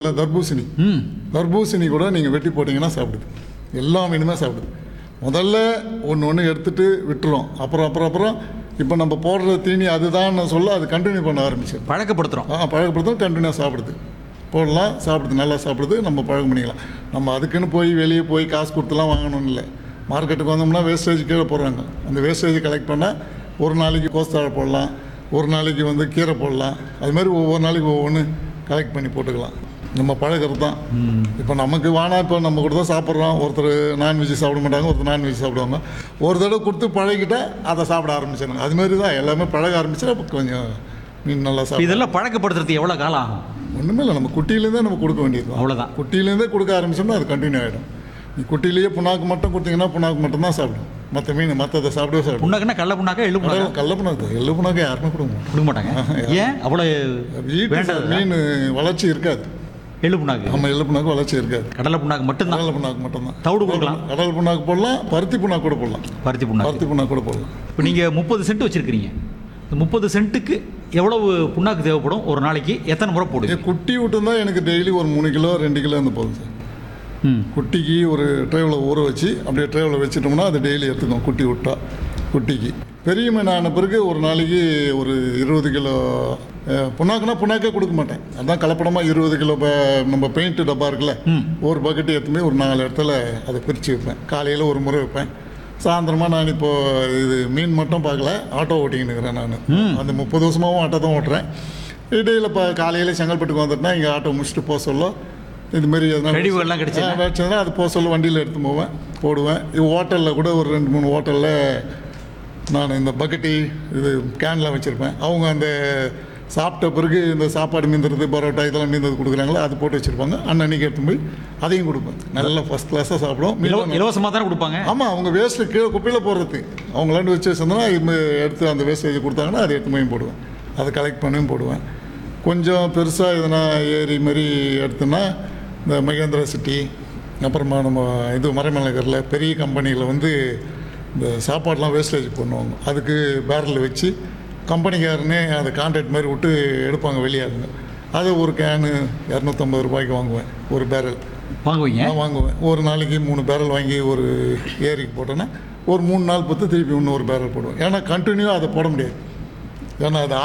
தர்பூசணி தர்பூசணி கூட நீங்கள் வெட்டி போட்டிங்கன்னா சாப்பிடுது. எல்லா மீனுமே சாப்பிடுது. முதல்ல ஒன்று எடுத்துகிட்டு விட்டுரும். அப்புறம் இப்போ நம்ம போடுற தீனி அதுதான் சொல்ல அது கண்டினியூ பண்ண ஆரம்பிச்சு பழக்கப்படுத்தும் கண்டினியூ சாப்பிடுது. போடலாம், சாப்பிடுது, நல்லா சாப்பிடுது. நம்ம பழக்கம் பண்ணிக்கலாம். நம்ம அதுக்குன்னு போய் வெளியே போய் காசு கொடுத்துலாம் வாங்கணும்னு இல்லை. மார்க்கெட்டுக்கு வந்தோம்னா வேஸ்டேஜ் கீழே போடுறாங்க. அந்த வேஸ்டேஜ் கலெக்ட் பண்ணால் ஒரு நாளைக்கு கோஸ்தாழை போடலாம், ஒரு நாளைக்கு கீரை போடலாம். அதுமாதிரி ஒவ்வொரு நாளைக்கு ஒவ்வொன்று கலெக்ட் பண்ணி போட்டுக்கலாம். நம்ம பழகிறது தான். இப்போ நமக்கு இப்போ நம்ம கூட தான் சாப்பிட்றோம். ஒருத்தர் நான்வெஜ் சாப்பிட மாட்டாங்க, ஒருத்தர் நான்வெஜ் சாப்பிடுவாங்க. ஒரு தடவை கொடுத்து பழகிட்டால் அதை சாப்பிட ஆரம்பிச்சிடுங்க. அதுமாரி தான் எல்லாமே பழக ஆரம்பிச்சா கொஞ்சம் மீன் நல்லா சாப்பிடும். இதெல்லாம் பழக்கப்படுத்துறது எவ்வளோ காலம் ஆகும்? ஒன்றுமே இல்லை, நம்ம குட்டியிலேருந்தே நம்ம கொடுக்க வேண்டியது அவ்வளோதான். குட்டியிலேருந்தே கொடுக்க ஆரம்பிச்சோம்னா அது கண்டினியூ ஆகிடும். நீ குட்டிலேயே புண்ணாக்கு மட்டும் கொடுத்தீங்கன்னா புண்ணாக்கு மட்டும் தான் சாப்பிடும். மற்ற மீன் மற்றதை சாப்பிடுவே புண்ணாக்குன்னா கடல புண்ணாக்கா எள்ளு புண்ணாக்கா? கடல புண்ணாக்கு. எள்ளு புண்ணாக்கு யாருமே கொடுக்க மாட்டாங்க. ஏன் அவ்வளோ? வீட்டு மீன் வளர்ச்சி இருக்காது. எள்ளு புண்ணாக்கு? ஆமாம், எள்ளு புண்ணாக்கு வளர்ச்சி இருக்காது. கடலை புண்ணாக்கு மட்டும்தான். கடலை புண்ணாக்கு மட்டும்தான். தவிடு கொடுக்கலாம். கடல் புண்ணாக்கு போடலாம், பருத்தி புண்ணாக்கு கூட போடலாம். பருத்தி புண்ணாக்கு கூட போடலாம். இப்போ நீங்கள் 30 சென்ட் வச்சுருக்கிறீங்க. இந்த 30 சென்ட்டுக்கு எவ்வளவு புண்ணாக்கு தேவைப்படும்? ஒரு நாளைக்கு எத்தனை முறை போடுங்க? குட்டி விட்டுருந்தா எனக்கு டெய்லி ஒரு 3 கிலோ 2 கிலோ இருந்து போதும் சார். குட்டிக்கு ஒரு ட்ரேவில் ஊற வச்சு அப்படியே ட்ரேவில் வச்சுட்டோம்னா அது டெய்லி எடுத்துக்கும். குட்டி விட்டா குட்டிக்கு. பெரிய மீன் ஆன பிறகு ஒரு நாளைக்கு ஒரு 20 கிலோ புண்ணாக்கே கொடுக்க மாட்டேன். அதுதான் கலப்படமாக 20 கிலோ நம்ம பெயிண்ட் டப்பா இருக்குல்ல, ஒரு பக்கெட்டு எடுத்துமே ஒரு 4 இடத்துல அதை பிரித்து வைப்பேன். காலையில் ஒரு முறை வைப்பேன், சாயந்தரமாக. நான் இப்போது இது மீன் மட்டும் பார்க்கல, ஆட்டோ ஓட்டிக்கின்னு இருக்கிறேன். நான் அந்த 30 வருஷமாகவும் ஆட்டோ தான் ஓட்டுறேன். இடையில் இப்போ காலையில் செங்கல்பட்டுக்கு வந்துட்டுனா இங்கே ஆட்டோ முடிச்சுட்டு போக சொல்ல இதுமாரி கழிவுகள்லாம் கிடச்சதுன்னா அது போக சொல்ல வண்டியில் எடுத்து போடுவேன். ஹோட்டலில் கூட ஒரு 2-3 ஹோட்டலில் நான் இந்த பக்கெட்டி இது கேன்லாம் வச்சுருப்பேன். அவங்க அந்த சாப்பிட்ட பிறகு இந்த சாப்பாடு மீந்துறது, பரோட்டா இதெல்லாம் மீந்தது கொடுக்குறாங்களோ அது போட்டு வச்சுருப்பாங்க. அன்னன்னைக்கு எடுத்து போய் அதையும் கொடுப்பேன். நல்லா ஃபஸ்ட் கிளாஸாக சாப்பிடுவோம். இலவசமாக தானே கொடுப்பாங்க? ஆமாம், அவங்க வேஸ்ட்டு கீழே குப்பையில் போடுறது. அவங்களாண்டு வச்சு வச்சுருந்தோன்னா இது எடுத்து அந்த வேஸ்டேஜ் கொடுத்தாங்கன்னா அதை எடுத்து போய் போடுவேன். அதை கலெக்ட் பண்ணியும் போடுவேன். கொஞ்சம் பெருசாக எதனா ஏரி மாதிரி எடுத்தோன்னா இந்த மகேந்திரா சிட்டி, அப்புறமா நம்ம இது மறைமலைநகரில் பெரிய கம்பெனியில் இந்த சாப்பாடெலாம் வேஸ்டேஜ் பண்ணுவாங்க. அதுக்கு பேரலில் வச்சு கம்பெனிக்காரனே அதை கான்ட்ராக்ட் மாதிரி விட்டு எடுப்பாங்க வெளியாருங்க. அது ஒரு கேனு 250 ரூபாய்க்கு வாங்குவேன். ஒரு பேரல் வாங்குவேன். ஒரு நாளைக்கு 3 பேரல் வாங்கி ஒரு ஏரிக்கு போட்டோன்னா ஒரு 3 நாள் பொறுத்து திருப்பி இன்னொரு பேரல் போடுவேன். ஏன்னா கண்டினியூவாக அதை போட முடியாது. ஏன்னா அது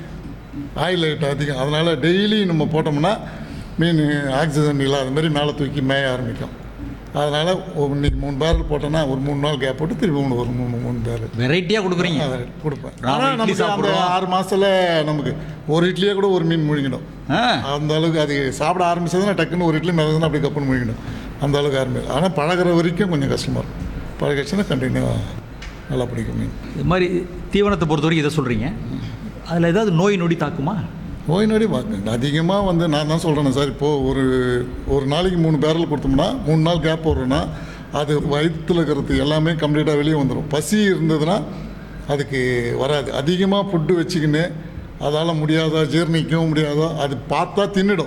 ஆயில் ஐட்டம் அதிகம். அதனால் டெய்லி நம்ம போட்டோம்னா மீன் ஆக்சிஜன் இல்லாத மாதிரி மேலே தூக்கி மேய ஆரம்பிக்கும். அதனால் இன்றைக்கி 3 பேரல் போட்டோன்னா ஒரு 3 நாள் கேப் போட்டு திருப்பி ஒரு 3 பேரல் வெரைட்டியாக கொடுக்குறீங்க. கொடுப்பேன். ஆனால் நமக்கு அந்த 6 மாதத்தில் நமக்கு ஒரு இட்லியே கூட ஒரு மீன் முழுங்கிடும். அந்த அளவுக்கு அது சாப்பிட ஆரம்பிச்சதுன்னா டக்குன்னு ஒரு இட்லி மிளகுதுன்னா அப்படி கப்புன்னு முழுங்கிடும். அந்த அளவுக்கு ஆரம்பிக்கும். ஆனால் பழகிற வரைக்கும் கொஞ்சம் கஷ்டமாக இருக்கும். பழகிடுச்சுன்னா கண்டினியூவாக நல்லா பிடிக்கும் மீன். இது மாதிரி தீவனத்தை பொறுத்த வரைக்கும் இதை சொல்கிறீங்க. அதில் ஏதாவது நோய் நொடி தாக்குமா? நோய் நொடி பார்க்க அதிகமாக நான் தான் சொல்கிறேன் சார். இப்போது ஒரு நாளைக்கு 3 பேரல் கொடுத்தோம்னா 3 நாள் கேப் போடுறோன்னா அது வயிற்றில் இருக்கிறது எல்லாமே கம்ப்ளீட்டாக வெளியே வந்துடும். பசி இருந்ததுன்னா அதுக்கு வராது. அதிகமாக ஃபுட்டு வச்சுக்கின்னு அதால் முடியாதோ ஜீர்ணிக்கவும் முடியாதோ அது பார்த்தா தின்னுடும்.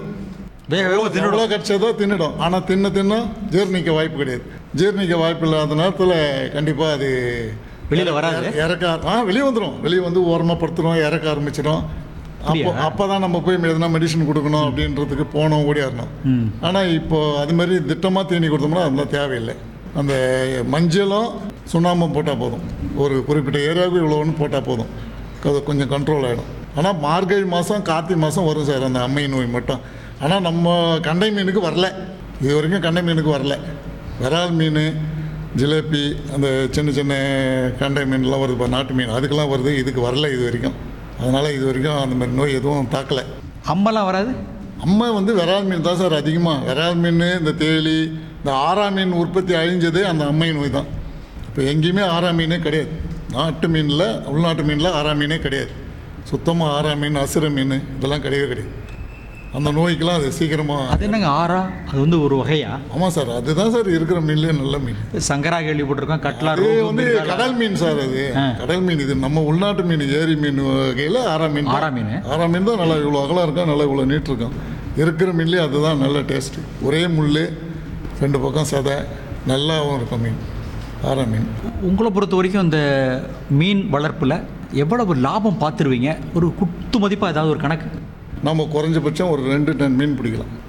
எவ்வளோ கிடச்சதோ தின்னுடும். ஆனால் தின்ன ஜீர்ணிக்க வாய்ப்பு கிடையாது. ஜீர்ணிக்க வாய்ப்பு இல்லாத நேரத்தில் கண்டிப்பாக அது வெளியில் வராது. வெளியே வந்துடும். வெளியே வந்து ஓரமாக படுத்துடும், இறக்க ஆரம்பிச்சிடும். அப்போ தான் நம்ம போய் எதனா மெடிசன் கொடுக்கணும் அப்படின்றதுக்கு போனோம், ஓடியாரணும். ஆனால் இப்போது அது மாதிரி திட்டமாக தீனி கொடுத்தோம்னா அதெல்லாம் தேவையில்லை. அந்த மஞ்சளும் சுண்ணாம்பும் போட்டால் போதும். ஒரு குறிப்பிட்ட ஏரியாவுக்கு இவ்வளோ ஒன்று போட்டால் போதும். அது கொஞ்சம் கண்ட்ரோல் ஆகிடும். ஆனால் மார்கழி மாதம் கார்த்திகை மாதம் வரும் சார் அந்த அம்மை நோய் மட்டும். ஆனால் நம்ம கண்டை மீனுக்கு வரல. இது வரைக்கும் கண்டை மீனுக்கு வரல. விரால் மீன், ஜிலேபி, அந்த சின்ன கண்டை மீன்லாம் வருது, நாட்டு மீன், அதுக்கெல்லாம் வருது. இதுக்கு வரல இது வரைக்கும். அதனால் இது வரைக்கும் அந்த மாதிரி நோய் எதுவும் தாக்கலை. அம்மெல்லாம் வராது. அம்மை விரால் மீன் தான் சார் அதிகமாக. விரால் மீன், இந்த தேளி, இந்த ஆரா மீன் உற்பத்தி அழிஞ்சதே அந்த அம்மை நோய் தான். இப்போ எங்கேயுமே ஆரா மீனே கிடையாது. நாட்டு மீனில், உள்நாட்டு மீனில் ஆரா மீனே கிடையாது. சுத்தமாக ஆரா மீன், அசுர மீன் இதெல்லாம் கிடையாது. அந்த நோய்க்கெல்லாம் அது சீக்கிரமாக. அது என்னங்க ஆரா? அது ஒரு வகையா? ஆமாம் சார், அதுதான் சார் இருக்கிற மீன்லேயே நல்ல மீன். சங்கரா கேள்விப்பட்டிருக்கோம். கட்லா கடல் மீன் சார். அது கடல் மீன். இது நம்ம உள்நாட்டு மீன், ஏரி மீன் வகையில் ஆரா மீன். ஆரா மீன் தான் நல்லா இவ்வளோ அகலம் இருக்கும், நல்லா இவ்வளோ நீட் இருக்கும். இருக்கிற மீன்லேயே அதுதான் நல்ல டேஸ்ட்டு. ஒரே முள், 2 பக்கம் சதை, நல்லாவும் இருக்கும் மீன், ஆரா மீன். உங்களை பொறுத்த வரைக்கும் இந்த மீன் வளர்ப்பில் எவ்வளவு லாபம் பார்த்துருவீங்க? ஒரு குத்து மதிப்பாக ஏதாவது ஒரு கணக்கு? நம்ம குறைஞ்சபட்சம் ஒரு 2 டன் மீன் பிடிக்கலாம்.